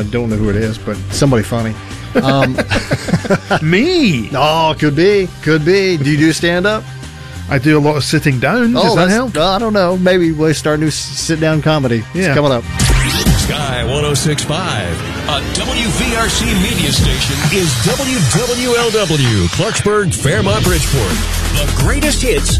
I don't know who it is, but somebody funny. Me? Oh, could be. Do you do stand-up? I do a lot of sitting down. Does that help? I don't know. Maybe we'll start a new sit-down comedy. Yeah. It's coming up. Sky 106.5, a WVRC media station, is WWLW, Clarksburg, Fairmont, Bridgeport. The greatest hits